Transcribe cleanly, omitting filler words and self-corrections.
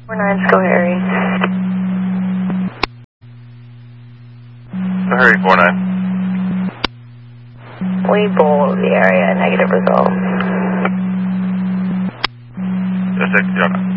49, go Harry. Go Harry, 49. We bowl the area, negative result. Just 6,